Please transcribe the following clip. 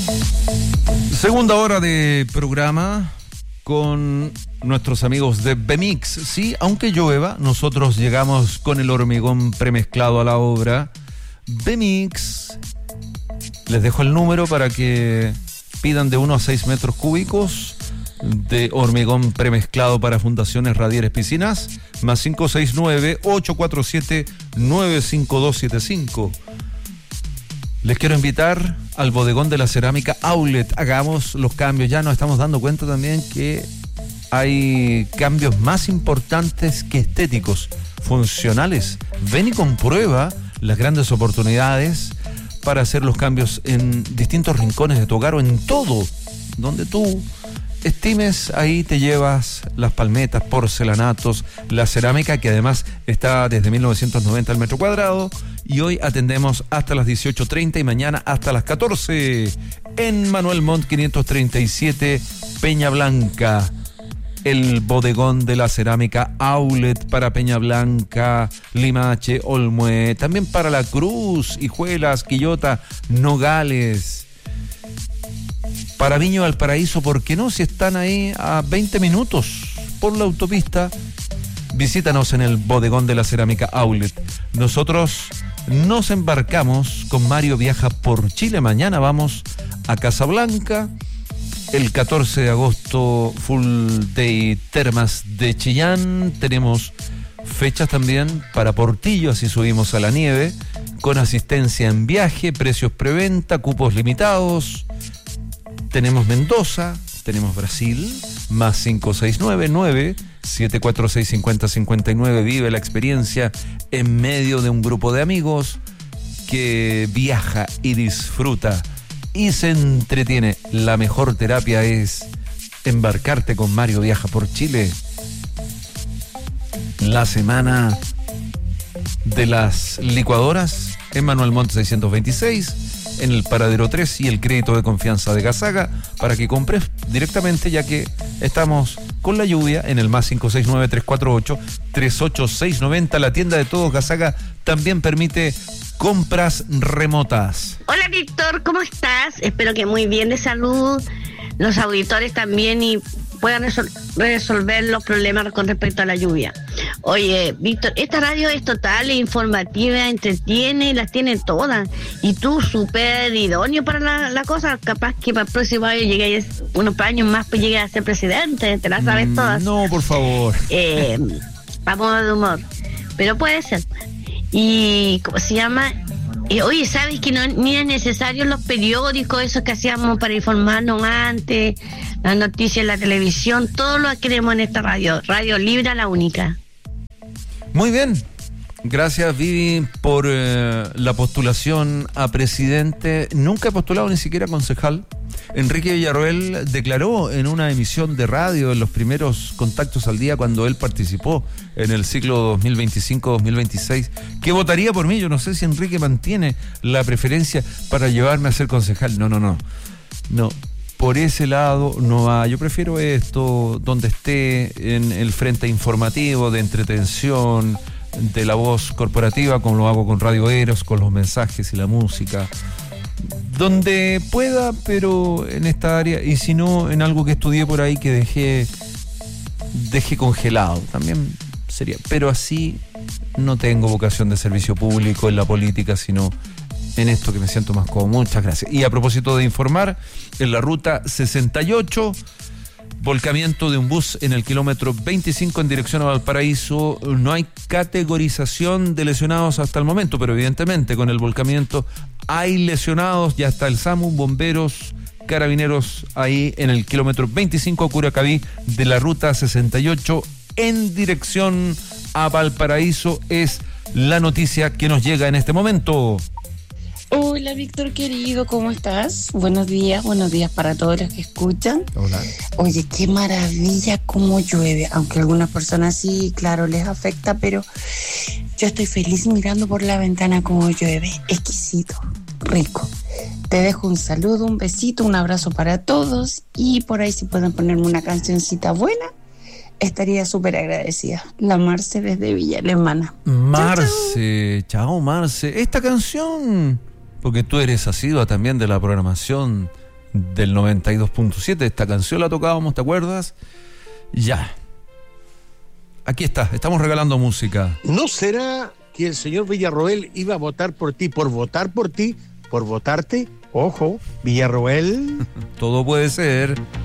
Segunda hora de programa con nuestros amigos de Bemix. Sí, aunque llueva, nosotros llegamos con el hormigón premezclado a la obra. Bemix, les dejo el número para que pidan de 1 a 6 metros cúbicos de hormigón premezclado para fundaciones, radieres, piscinas, más 569-847-95275. Les quiero invitar al bodegón de la cerámica Outlet. Hagamos los cambios. Ya nos estamos dando cuenta también que hay cambios más importantes que estéticos, funcionales. Ven y comprueba las grandes oportunidades para hacer los cambios en distintos rincones de tu hogar o en todo donde tú estimes. Ahí te llevas las palmetas, porcelanatos, la cerámica, que además está desde 1990 al metro cuadrado, y hoy atendemos hasta las 18:30 y mañana hasta las 14 en Manuel Montt 537, Peña Blanca. El bodegón de la cerámica Outlet para Peña Blanca, Limache, Olmué, también para La Cruz, Hijuelas, Quillota, Nogales, para Viña Valparaíso, ¿por qué no? Si están ahí a 20 minutos por la autopista, visítanos en el bodegón de la cerámica Outlet. Nosotros nos embarcamos con Mario Viaja por Chile. Mañana vamos a Casablanca. El 14 de agosto, Full Day Termas de Chillán. Tenemos fechas también para Portillo, así subimos a la nieve, con asistencia en viaje, precios preventa, cupos limitados. Tenemos Mendoza, tenemos Brasil, más 569-9-746-5059. Vive la experiencia en medio de un grupo de amigos que viaja y disfruta y se entretiene. La mejor terapia es embarcarte con Mario Viaja por Chile. La semana de las licuadoras en Manuel Montt 626, en el Paradero 3 y el crédito de confianza de Gasaga, para que compres directamente, ya que estamos con la lluvia, en el más 569-348-38690. La tienda de todos Gasaga también permite compras remotas. Hola Víctor, ¿cómo estás? Espero que muy bien de salud, los auditores también, y puedan resolver los problemas con respecto a la lluvia. Oye, Víctor, esta radio es total e informativa, entretiene, las tiene todas, y tú súper idóneo para la cosa. Capaz que para el próximo año llegues, unos años más, pues llegues a ser presidente, te las sabes todas. No, por favor. A modo de humor, pero puede ser. Y ¿cómo se llama? Oye, ¿sabes que no ni es necesario los periódicos, esos que hacíamos para informarnos antes, las noticias en la televisión? Todo lo queremos en esta radio. Radio Libre, la única. Muy bien. Gracias, Vivi, por la postulación a presidente. Nunca he postulado ni siquiera a concejal. Enrique Villarroel declaró en una emisión de radio, en los primeros Contactos al Día, cuando él participó en el ciclo 2025-2026, que votaría por mí. Yo no sé si Enrique mantiene la preferencia para llevarme a ser concejal. No, por ese lado no va. Yo prefiero esto, donde esté en el frente informativo, de entretención, de la voz corporativa, como lo hago con Radio Eros, con los mensajes y la música, donde pueda, pero en esta área, y si no, en algo que estudié por ahí que dejé congelado, también sería. Pero así no tengo vocación de servicio público en la política, sino en esto que me siento más cómodo. Muchas gracias. Y a propósito de informar, en la ruta 68, volcamiento de un bus en el kilómetro 25 en dirección a Valparaíso. No hay categorización de lesionados hasta el momento, pero evidentemente con el volcamiento hay lesionados. Ya está el SAMU, bomberos, carabineros ahí en el kilómetro 25 Curacaví de la ruta 68 en dirección a Valparaíso. Es la noticia que nos llega en este momento. Hola Víctor querido, ¿cómo estás? Buenos días para todos los que escuchan. Hola. Oye, qué maravilla cómo llueve, aunque a algunas personas sí, claro, les afecta, pero yo estoy feliz mirando por la ventana cómo llueve, exquisito, rico. Te dejo un saludo, un besito, un abrazo para todos, y por ahí si pueden ponerme una cancioncita buena, estaría súper agradecida. La Marce desde Villa Alemana. Marce, chao Marce. Esta canción, porque tú eres asidua también de la programación del 92.7. Esta canción la tocábamos, ¿te acuerdas? Ya. Aquí está, estamos regalando música. ¿No será que el señor Villarroel iba a votar por ti, por votar por ti, por votarte? Ojo, Villarroel. Todo puede ser.